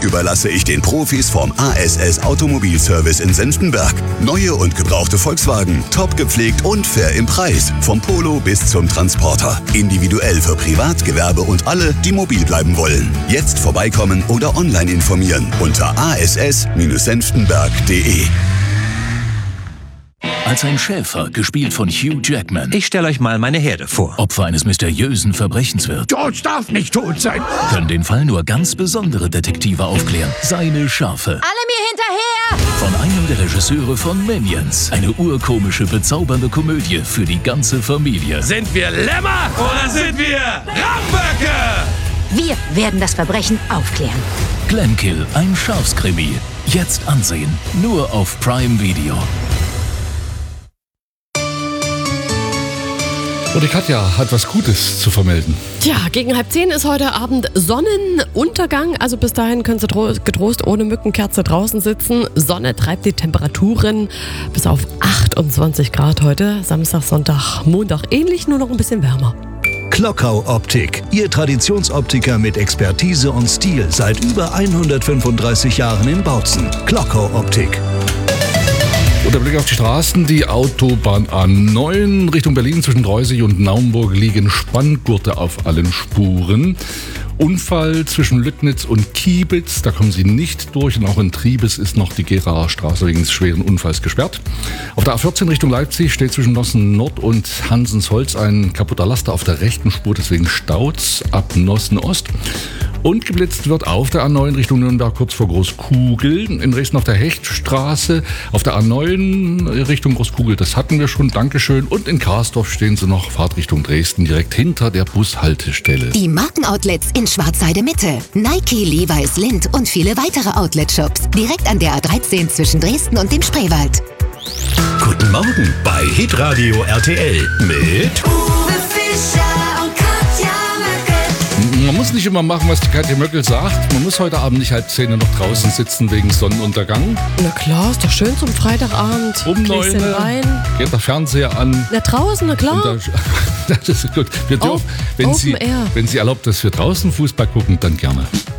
überlasse ich den Profis vom ASS Automobilservice in Senftenberg. Neue und gebrauchte Volkswagen, top gepflegt und fair im Preis. Vom Polo bis zum Transporter. Individuell für Privat, Gewerbe und alle, die mobil bleiben wollen. Jetzt vorbeikommen oder online informieren unter ass-senftenberg.de. Als ein Schäfer, gespielt von Hugh Jackman. Ich stelle euch mal meine Herde vor. Opfer eines mysteriösen Verbrechens wird. George darf nicht tot sein. Können den Fall nur ganz besondere Detektive aufklären. Seine Schafe. Alle mir hinterher! Von einem der Regisseure von Minions. Eine urkomische, bezaubernde Komödie für die ganze Familie. Sind wir Lämmer oder sind wir Ramböcke? Wir werden das Verbrechen aufklären. Glenkill, ein Schafskrimi. Jetzt ansehen. Nur auf Prime Video. Und die Katja hat was Gutes zu vermelden. Tja, gegen 9:30 ist heute Abend Sonnenuntergang. Also bis dahin können Sie getrost ohne Mückenkerze draußen sitzen. Sonne treibt die Temperaturen bis auf 28 Grad heute. Samstag, Sonntag, Montag ähnlich, nur noch ein bisschen wärmer. Klockau Optik, Ihr Traditionsoptiker mit Expertise und Stil seit über 135 Jahren in Bautzen. Klockau Optik. Und der Blick auf die Straßen, die Autobahn A9 Richtung Berlin zwischen Dreusig und Naumburg liegen Spanngurte auf allen Spuren. Unfall zwischen Lüttnitz und Kiebitz, da kommen Sie nicht durch. Und auch in Triebes ist noch die Geraer Straße wegen des schweren Unfalls gesperrt. Auf der A14 Richtung Leipzig steht zwischen Nossen Nord und Hansensholz ein kaputter Laster auf der rechten Spur, deswegen Staus ab Nossen Ost. Und geblitzt wird auf der A9 Richtung Nürnberg kurz vor Großkugel. In Dresden auf der Hechtstraße, auf der A9 Richtung Großkugel, das hatten wir schon, Dankeschön. Und in Karsdorf stehen Sie noch, Fahrt Richtung Dresden, direkt hinter der Bushaltestelle. Die Markenoutlets in Schwarzheide Mitte. Nike, Levi's, Lindt und viele weitere Outlet-Shops. Direkt an der A13 zwischen Dresden und dem Spreewald. Guten Morgen bei Hitradio RTL mit Uwe Fischer und Katja Möckel. Man muss nicht immer machen, was die Katja Möckel sagt. Man muss heute Abend nicht 9:30 noch draußen sitzen wegen Sonnenuntergang. Na klar, ist doch schön zum Freitagabend. Um 9 Wein. geht der Fernseher an. Na draußen, na klar. Das ist gut. Wir dürfen, wenn Sie erlaubt, dass wir draußen Fußball gucken, dann gerne.